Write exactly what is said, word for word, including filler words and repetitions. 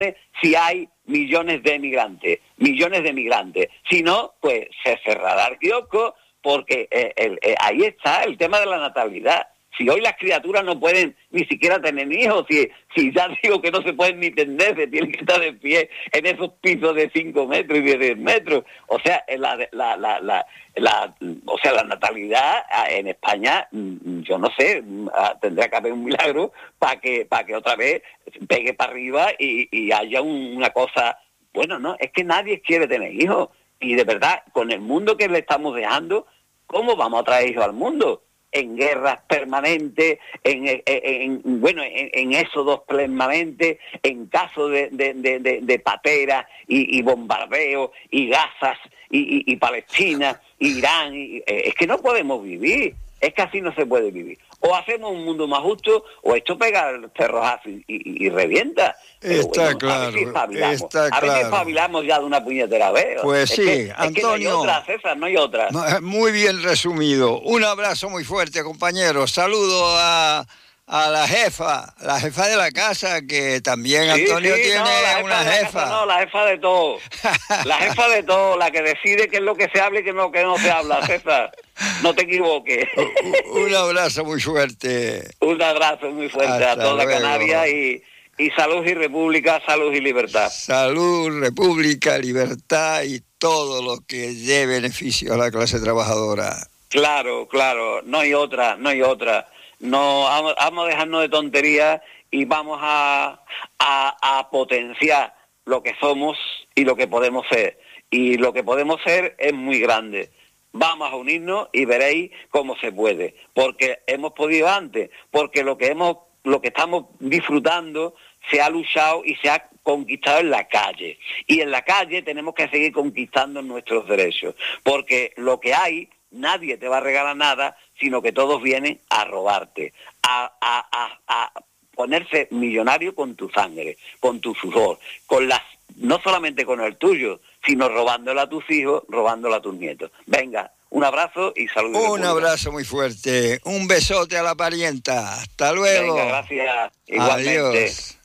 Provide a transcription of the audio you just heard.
si hay millones de migrantes, millones de migrantes. Si no, pues se cerrará el kiosco, porque eh, el, eh, ahí está el tema de la natalidad. Si hoy las criaturas no pueden ni siquiera tener hijos, si, si ya digo que no se pueden ni tenderse, tienen que estar de pie en esos pisos de cinco metros y de diez metros. O sea, la, la, la, la, la, o sea, la natalidad en España, yo no sé, tendrá que haber un milagro para que, para que otra vez pegue para arriba y, y haya un, una cosa. Bueno, no, es que nadie quiere tener hijos. Y de verdad, con el mundo que le estamos dejando, ¿cómo vamos a traer hijos al mundo? En guerras permanentes, en, en, en bueno, en, en éxodos permanentes, en caso de, de, de, de, de pateras y, y bombardeos y Gazas y, y, y Palestina, y Irán. Y, es que no podemos vivir, es que así no se puede vivir. O hacemos un mundo más justo, o esto pega el cerrojazo y, y, y revienta. Está bueno, claro, a ver si espabilamos. está a ver claro. si espabilamos ya de una puñetera vez. Pues es sí, que, Antonio. Es que no hay otra, César, no hay otra. Muy bien resumido. Un abrazo muy fuerte, compañero. Saludo a, a la jefa, la jefa de la casa, que también sí, Antonio sí, tiene no, la jefa una de la jefa. Casa, no, la jefa de todo. La jefa de todo, la que decide qué es lo que se habla y qué es lo que no se habla, César. No te equivoques. Un abrazo muy fuerte. Un abrazo muy fuerte Hasta a toda luego. Canarias y, y salud y república, salud y libertad. Salud, república, libertad y todo lo que dé beneficio a la clase trabajadora. Claro, claro, no hay otra, no hay otra. No, vamos, vamos a dejarnos de tonterías y vamos a, a, a potenciar lo que somos y lo que podemos ser. Y lo que podemos ser es muy grande. Vamos a unirnos y veréis cómo se puede, porque hemos podido antes, porque lo que hemos, lo que estamos disfrutando se ha luchado y se ha conquistado en la calle. Y en la calle tenemos que seguir conquistando nuestros derechos, porque lo que hay, nadie te va a regalar nada, sino que todos vienen a robarte, a, a, a, a ponerse millonario con tu sangre, con tu sudor, con las, no solamente con el tuyo, sino robándola a tus hijos, robándola a tus nietos. Venga, un abrazo y salud. Un abrazo muy fuerte, un besote a la parienta. Hasta luego. Venga, gracias. Igualmente. Adiós.